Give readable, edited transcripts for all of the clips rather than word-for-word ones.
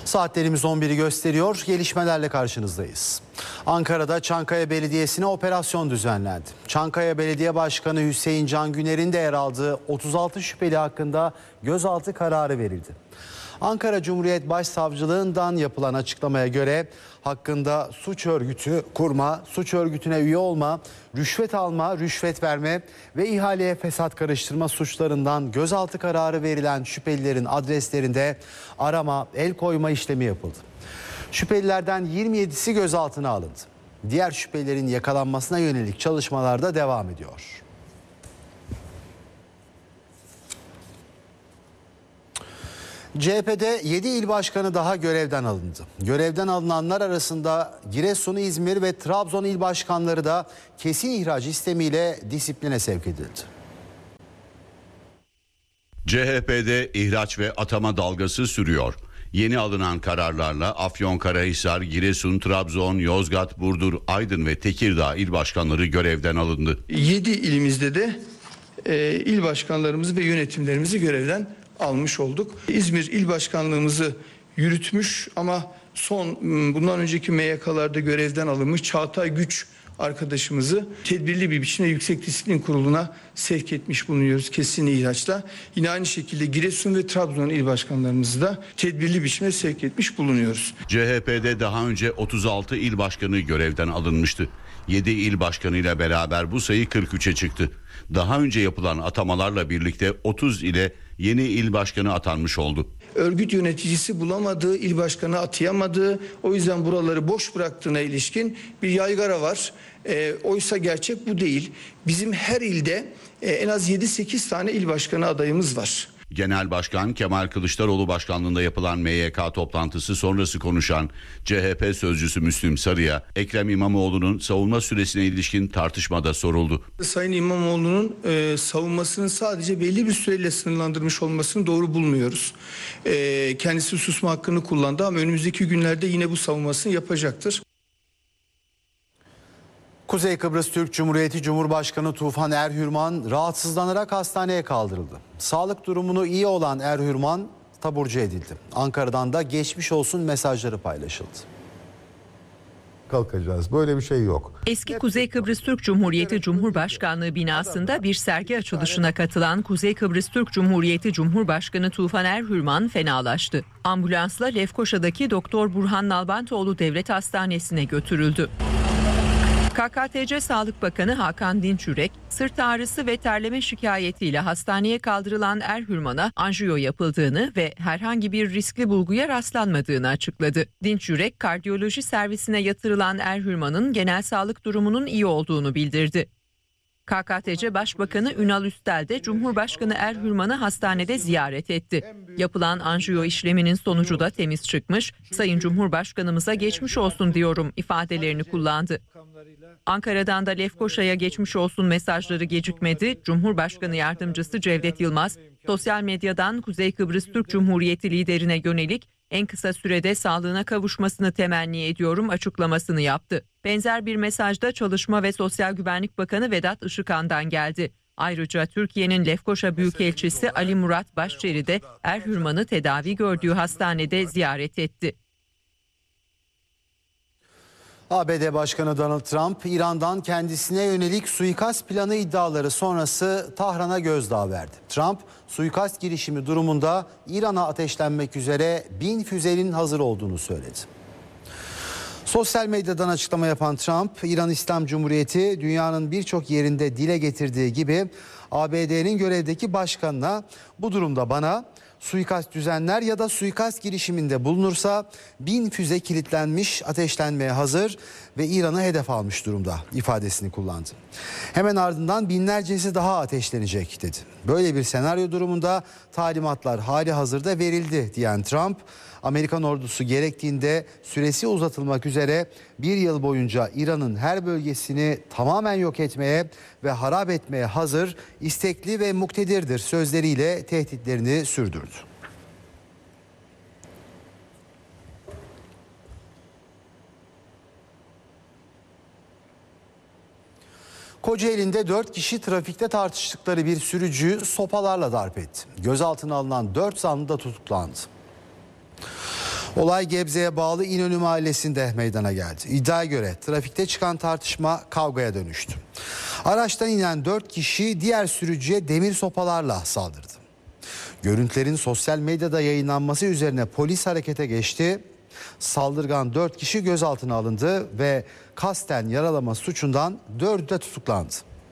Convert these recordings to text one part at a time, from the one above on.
Saatlerimiz 11'i gösteriyor. Gelişmelerle karşınızdayız. Ankara'da Çankaya Belediyesi'ne operasyon düzenlendi. Çankaya Belediye Başkanı Hüseyin Can Güner'in de yer aldığı 36 şüpheli hakkında gözaltı kararı verildi. Ankara Cumhuriyet Başsavcılığından yapılan açıklamaya göre hakkında suç örgütü kurma, suç örgütüne üye olma, rüşvet alma, rüşvet verme ve ihaleye fesat karıştırma suçlarından gözaltı kararı verilen şüphelilerin adreslerinde arama, el koyma işlemi yapıldı. Şüphelilerden 27'si gözaltına alındı. Diğer şüphelilerin yakalanmasına yönelik çalışmalar da devam ediyor. CHP'de 7 il başkanı daha görevden alındı. Görevden alınanlar arasında Giresun, İzmir ve Trabzon il başkanları da kesin ihraç istemiyle disipline sevk edildi. CHP'de ihraç ve atama dalgası sürüyor. Yeni alınan kararlarla Afyonkarahisar, Giresun, Trabzon, Yozgat, Burdur, Aydın ve Tekirdağ il başkanları görevden alındı. 7 ilimizde de il başkanlarımızı ve yönetimlerimizi görevden almış olduk. İzmir il başkanlığımızı yürütmüş ama bundan önceki MYK'larda görevden alınmış Çağatay Güç arkadaşımızı tedbirli bir biçimde Yüksek Disiplin Kurulu'na sevk etmiş bulunuyoruz kesin ihraçla. Yine aynı şekilde Giresun ve Trabzon il başkanlarımızı da tedbirli biçimde sevk etmiş bulunuyoruz. CHP'de daha önce 36 il başkanı görevden alınmıştı. 7 il başkanıyla beraber bu sayı 43'e çıktı. Daha önce yapılan atamalarla birlikte 30 ile yeni il başkanı atanmış oldu. Örgüt yöneticisi bulamadığı, il başkanı atayamadığı, o yüzden buraları boş bıraktığına ilişkin bir yaygara var. Oysa gerçek bu değil. Bizim her ilde en az 7-8 tane il başkanı adayımız var. Genel Başkan Kemal Kılıçdaroğlu başkanlığında yapılan MYK toplantısı sonrası konuşan CHP sözcüsü Müslüm Sarı'ya Ekrem İmamoğlu'nun savunma süresine ilişkin tartışmada soruldu. Sayın İmamoğlu'nun savunmasının sadece belli bir süreyle sınırlandırmış olmasını doğru bulmuyoruz. Kendisi susma hakkını kullandı ama önümüzdeki günlerde yine bu savunmasını yapacaktır. Kuzey Kıbrıs Türk Cumhuriyeti Cumhurbaşkanı Tufan Erhürman rahatsızlanarak hastaneye kaldırıldı. Sağlık durumunu iyi olan Erhürman taburcu edildi. Ankara'dan da geçmiş olsun mesajları paylaşıldı. Kalkacağız. Böyle bir şey yok. Eski Kuzey Kıbrıs Türk Cumhuriyeti Cumhurbaşkanlığı binasında bir sergi açılışına katılan Kuzey Kıbrıs Türk Cumhuriyeti Cumhurbaşkanı Tufan Erhürman fenalaştı. Ambulansla Lefkoşa'daki Doktor Burhan Nalbantoğlu Devlet Hastanesi'ne götürüldü. KKTC Sağlık Bakanı Hakan Dinçürek, sırt ağrısı ve terleme şikayetiyle hastaneye kaldırılan Erhürman'a anjiyo yapıldığını ve herhangi bir riskli bulguya rastlanmadığını açıkladı. Dinçürek, kardiyoloji servisine yatırılan Erhürman'ın genel sağlık durumunun iyi olduğunu bildirdi. KKTC Başbakanı Ünal Üstel de Cumhurbaşkanı Erhürman'ı hastanede ziyaret etti. Yapılan anjiyo işleminin sonucu da temiz çıkmış, Sayın Cumhurbaşkanımıza geçmiş olsun diyorum ifadelerini kullandı. Ankara'dan da Lefkoşa'ya geçmiş olsun mesajları gecikmedi. Cumhurbaşkanı Yardımcısı Cevdet Yılmaz, sosyal medyadan Kuzey Kıbrıs Türk Cumhuriyeti liderine yönelik en kısa sürede sağlığına kavuşmasını temenni ediyorum açıklamasını yaptı. Benzer bir mesajda Çalışma ve Sosyal Güvenlik Bakanı Vedat Işıkhan'dan geldi. Ayrıca Türkiye'nin Lefkoşa Büyükelçisi Ali Murat Başçeri de Erhürman'ı tedavi gördüğü hastanede ziyaret etti. ABD Başkanı Donald Trump, İran'dan kendisine yönelik suikast planı iddiaları sonrası Tahran'a gözdağı verdi. Trump, suikast girişimi durumunda İran'a ateşlenmek üzere 1000 füzenin hazır olduğunu söyledi. Sosyal medyadan açıklama yapan Trump, İran İslam Cumhuriyeti dünyanın birçok yerinde dile getirdiği gibi ABD'nin görevdeki başkanına bu durumda bana suikast düzenler ya da suikast girişiminde bulunursa 1000 füze kilitlenmiş, ateşlenmeye hazır ve İran'ı hedef almış durumda ifadesini kullandı. Hemen ardından binlercesi daha ateşlenecek dedi. Böyle bir senaryo durumunda talimatlar hali hazırda verildi diyen Trump, Amerikan ordusu gerektiğinde süresi uzatılmak üzere bir yıl boyunca İran'ın her bölgesini tamamen yok etmeye ve harap etmeye hazır, istekli ve muktedirdir sözleriyle tehditlerini sürdürdü. Kocaeli'nde 4 kişi trafikte tartıştıkları bir sürücüyü sopalarla darp etti. Gözaltına alınan 4 zanlı da tutuklandı. Olay Gebze'ye bağlı İnönü Mahallesi'nde meydana geldi. İddiaya göre trafikte çıkan tartışma kavgaya dönüştü. Araçtan inen 4 kişi diğer sürücüye demir sopalarla saldırdı. Görüntülerin sosyal medyada yayınlanması üzerine polis harekete geçti. Saldırgan 4 kişi gözaltına alındı ve kasten yaralama suçundan 4'ü de tutuklandı.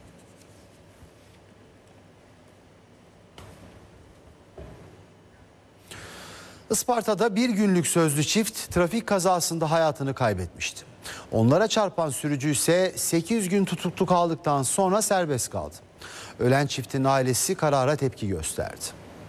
Isparta'da bir günlük sözlü çift trafik kazasında hayatını kaybetmişti. Onlara çarpan sürücü ise 8 gün tutuklu kaldıktan sonra serbest kaldı. Ölen çiftin ailesi karara tepki gösterdi.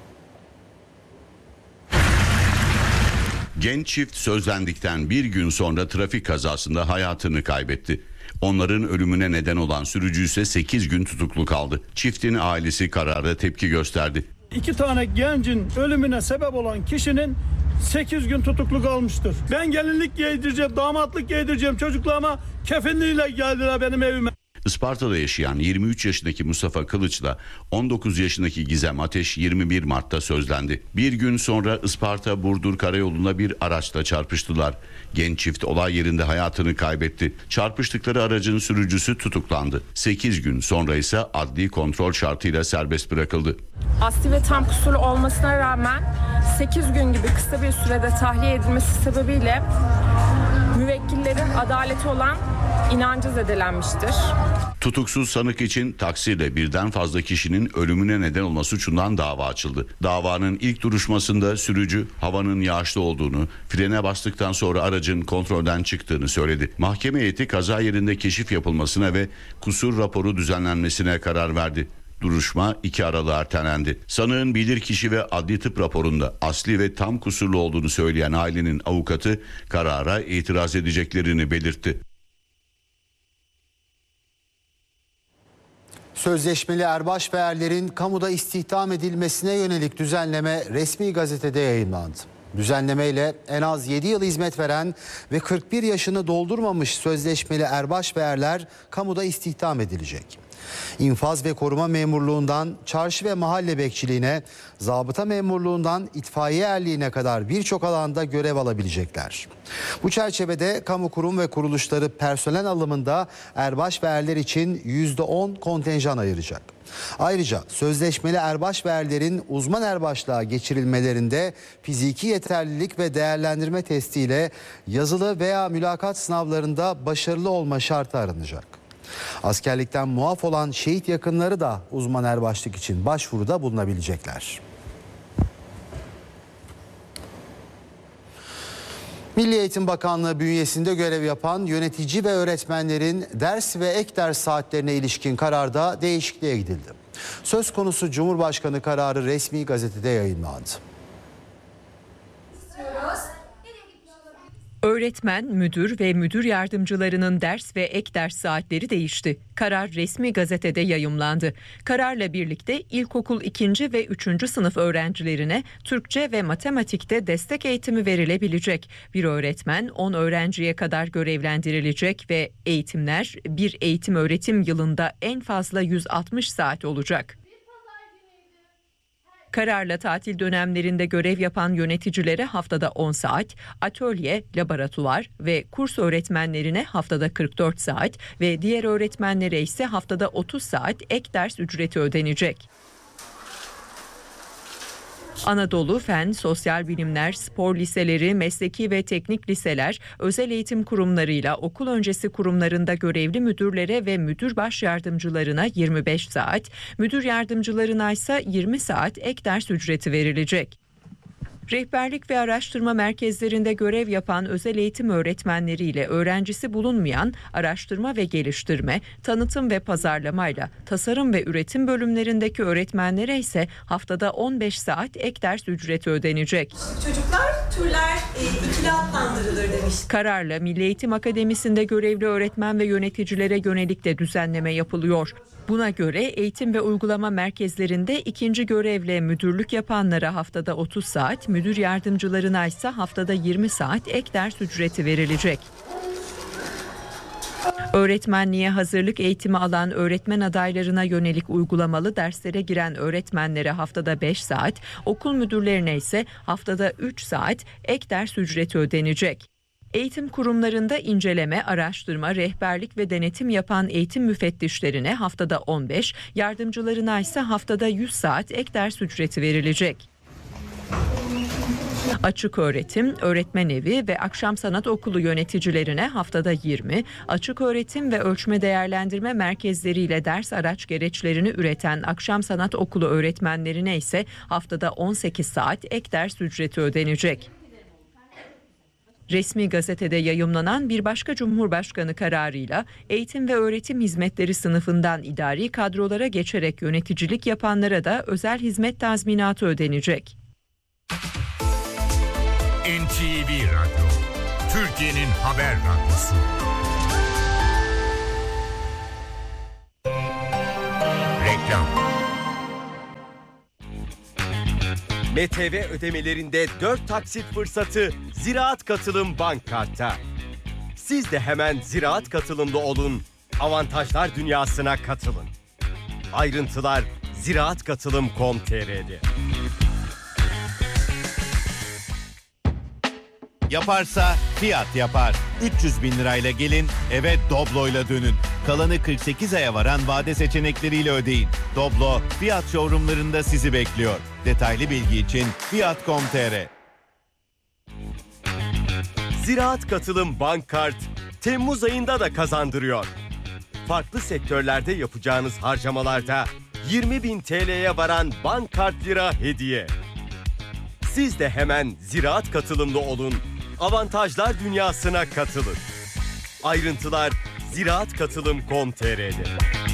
Genç çift sözlendikten bir gün sonra trafik kazasında hayatını kaybetti. Onların ölümüne neden olan sürücü ise 8 gün tutuklu kaldı. Çiftin ailesi karara tepki gösterdi. 2 tane gencin ölümüne sebep olan kişinin 8 gün tutuklu kalmıştır. Ben gelinlik giydireceğim, damatlık giydireceğim çocuklarıma, kefenliyle geldiler benim evime. Isparta'da yaşayan 23 yaşındaki Mustafa Kılıç'la 19 yaşındaki Gizem Ateş 21 Mart'ta sözlendi. Bir gün sonra Isparta-Burdur karayolunda bir araçla çarpıştılar. Genç çift olay yerinde hayatını kaybetti. Çarpıştıkları aracın sürücüsü tutuklandı. 8 gün sonra ise adli kontrol şartıyla serbest bırakıldı. Asli ve tam kusurlu olmasına rağmen 8 gün gibi kısa bir sürede tahliye edilmesi sebebiyle müvekkillerin adaleti olan inancı zedelenmiştir. Tutuksuz sanık için taksirle birden fazla kişinin ölümüne neden olma suçundan dava açıldı. Davanın ilk duruşmasında sürücü havanın yağışlı olduğunu, frene bastıktan sonra aracın kontrolden çıktığını söyledi. Mahkeme heyeti kaza yerinde keşif yapılmasına ve kusur raporu düzenlenmesine karar verdi. Duruşma 2 Aralık'a ertelendi. Sanığın bilirkişi ve adli tıp raporunda asli ve tam kusurlu olduğunu söyleyen ailenin avukatı karara itiraz edeceklerini belirtti. Sözleşmeli erbaş ve erlerin kamuda istihdam edilmesine yönelik düzenleme resmi gazetede yayınlandı. Düzenlemeyle en az 7 yıl hizmet veren ve 41 yaşını doldurmamış sözleşmeli erbaş ve erler kamuda istihdam edilecek. İnfaz ve koruma memurluğundan çarşı ve mahalle bekçiliğine, zabıta memurluğundan itfaiye erliğine kadar birçok alanda görev alabilecekler. Bu çerçevede kamu kurum ve kuruluşları personel alımında erbaş ve erler için %10 kontenjan ayıracak. Ayrıca sözleşmeli erbaş ve erlerin uzman erbaşlığa geçirilmelerinde fiziki yeterlilik ve değerlendirme testiyle yazılı veya mülakat sınavlarında başarılı olma şartı aranacak. Askerlikten muaf olan şehit yakınları da uzman erbaşlık için başvuruda bulunabilecekler. Milli Eğitim Bakanlığı bünyesinde görev yapan yönetici ve öğretmenlerin ders ve ek ders saatlerine ilişkin kararda değişikliğe gidildi. Söz konusu Cumhurbaşkanı kararı resmi gazetede yayınlandı. Öğretmen, müdür ve müdür yardımcılarının ders ve ek ders saatleri değişti. Karar resmi gazetede yayımlandı. Kararla birlikte ilkokul 2. ve 3. sınıf öğrencilerine Türkçe ve matematikte destek eğitimi verilebilecek. Bir öğretmen 10 öğrenciye kadar görevlendirilecek ve eğitimler bir eğitim öğretim yılında en fazla 160 saat olacak. Kararla tatil dönemlerinde görev yapan yöneticilere haftada 10 saat, atölye, laboratuvar ve kurs öğretmenlerine haftada 44 saat ve diğer öğretmenlere ise haftada 30 saat ek ders ücreti ödenecek. Anadolu Fen, Sosyal Bilimler, Spor Liseleri, Mesleki ve Teknik Liseler, özel eğitim kurumlarıyla okul öncesi kurumlarında görevli müdürlere ve müdür baş yardımcılarına 25 saat, müdür yardımcılarına ise 20 saat ek ders ücreti verilecek. Rehberlik ve araştırma merkezlerinde görev yapan özel eğitim öğretmenleriyle öğrencisi bulunmayan araştırma ve geliştirme, tanıtım ve pazarlamayla tasarım ve üretim bölümlerindeki öğretmenlere ise haftada 15 saat ek ders ücreti ödenecek. Çocuklar türler ikili adlandırılır demiş. Kararla Milli Eğitim Akademisi'nde görevli öğretmen ve yöneticilere yönelik de düzenleme yapılıyor. Buna göre eğitim ve uygulama merkezlerinde ikinci görevle müdürlük yapanlara haftada 30 saat, müdür yardımcılarına ise haftada 20 saat ek ders ücreti verilecek. Öğretmenliğe hazırlık eğitimi alan öğretmen adaylarına yönelik uygulamalı derslere giren öğretmenlere haftada 5 saat, okul müdürlerine ise haftada 3 saat ek ders ücreti ödenecek. Eğitim kurumlarında inceleme, araştırma, rehberlik ve denetim yapan eğitim müfettişlerine haftada 15, yardımcılarına ise haftada 100 saat ek ders ücreti verilecek. Açık öğretim, öğretmen evi ve akşam sanat okulu yöneticilerine haftada 20, açık öğretim ve ölçme değerlendirme merkezleriyle ders araç gereçlerini üreten akşam sanat okulu öğretmenlerine ise haftada 18 saat ek ders ücreti ödenecek. Resmi gazetede yayımlanan bir başka Cumhurbaşkanı kararıyla eğitim ve öğretim hizmetleri sınıfından idari kadrolara geçerek yöneticilik yapanlara da özel hizmet tazminatı ödenecek. NTV Radyo, Türkiye'nin haber radyosu. Reklam. MTV ödemelerinde 4 taksit fırsatı Ziraat Katılım Bank Kart'ta. Siz de hemen Ziraat Katılımlı olun, avantajlar dünyasına katılın. Ayrıntılar ziraatkatılım.com.tr'de. Yaparsa Fiat yapar. 300 bin lirayla gelin, eve Doblo'yla dönün. Kalanı 48 aya varan vade seçenekleriyle ödeyin. Doblo, Fiat showroomlarında sizi bekliyor. Detaylı bilgi için fiat.com.tr. Ziraat Katılım Bank Kart, Temmuz ayında da kazandırıyor. Farklı sektörlerde yapacağınız harcamalarda 20.000 TL'ye varan bank kart lira hediye. Siz de hemen Ziraat Katılımlı olun, avantajlar dünyasına katılın. Ayrıntılar ziraatkatılım.com.tr'de.